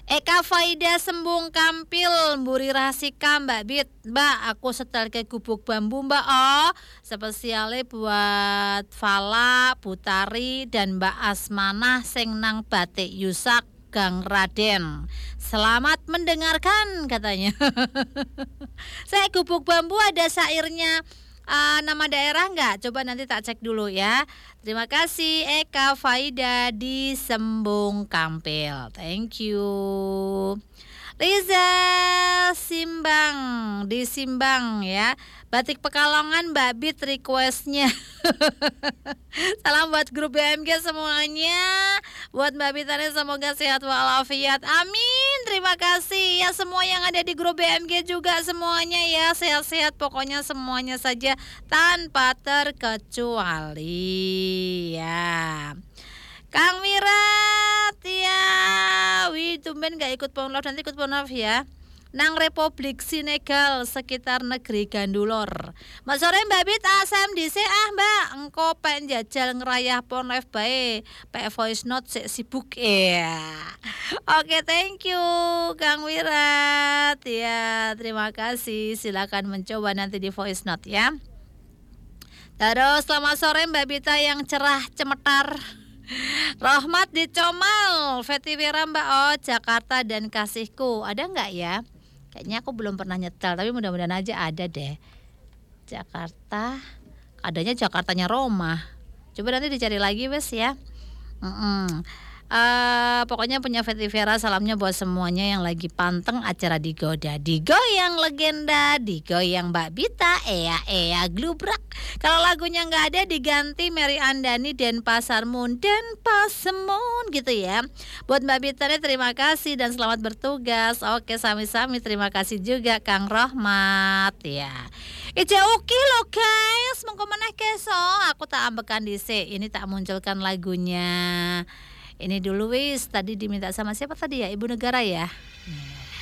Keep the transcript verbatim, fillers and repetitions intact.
Eka Faida Sembung Kampil Mburi Rasika Mbak Bit. Mbak, aku setel ke gubuk bambu Mbak. Oh, spesialnya buat Fala, Putari dan Mbak Asmanah sing nang Batik Yusak Gang Raden. Selamat mendengarkan katanya. Saya gubuk bambu ada syairnya. Uh, nama daerah enggak? Coba nanti tak cek dulu ya. Terima kasih Eka Faida di Sembung Kampil. Thank you. Riza Simbang di Simbang ya. Batik Pekalongan Mbak Bit requestnya. Salam buat grup B M G semuanya. Buat Mbak Bitane semoga sehat walafiat. Amin. Terima kasih ya semua yang ada di grup B M G juga semuanya ya. Sehat-sehat pokoknya semuanya saja tanpa terkecuali ya. Kang Mirat ya. Wih tumben gak ikut Ponlov, nanti ikut Ponlov ya. Nang Republik Senegal sekitar negeri Gandulor. Mas sore Mbak Bit asam dhisik ah Mbak. Engko pengen jajal ngerayah Ponlov bae. P voice note sik sibuk ya. Oke, thank you Kang Wirat. Ya, terima kasih. Silakan mencoba nanti di voice note ya. Terus selamat sore Mbak Bita yang cerah cemetar. Rahmat di Comal, Feti Wira Mbak Oh, Jakarta dan kasihku. Ada nggak ya? Kayaknya aku belum pernah nyetel, tapi mudah-mudahan aja ada deh. Jakarta, adanya Jakartanya Roma. Coba nanti dicari lagi wes ya. Mm-mm. Uh, pokoknya punya Feti Vera, salamnya buat semuanya yang lagi panteng acara Digoda, digoyang legenda, digoyang Mbak Bita, ea ea glubrak. Kalau lagunya nggak ada diganti Mary Andani dan Pasarmun dan Pasemon gitu ya. Buat Mbak Bita nih terima kasih dan selamat bertugas. Oke sami-sami terima kasih juga Kang Rohmat ya. Ija oke lo guys, mengko meneh keso aku tak ambekan dhisik. Ini tak munculkan lagunya. Ini dulu wis, tadi diminta sama siapa tadi ya? Ibu Negara ya?